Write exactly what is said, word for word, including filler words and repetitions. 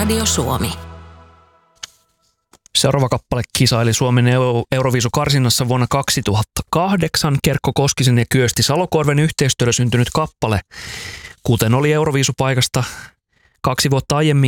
Radio Suomi. Seuraava kappale kisaili Suomen Euroviisukarsinnassa vuonna kaksituhattakahdeksan. Kerkko Koskisen ja Kyösti Salokorven yhteistyöllä syntynyt kappale, kuten oli Euroviisupaikasta kaksi vuotta aiemmin